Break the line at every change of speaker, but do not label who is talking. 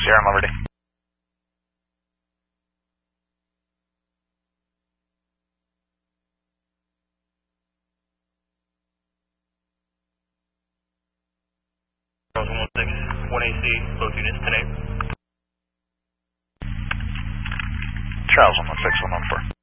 Sierra Liberty.
Charles 116, 1AC, both units 10-8.
Charles 116, 114.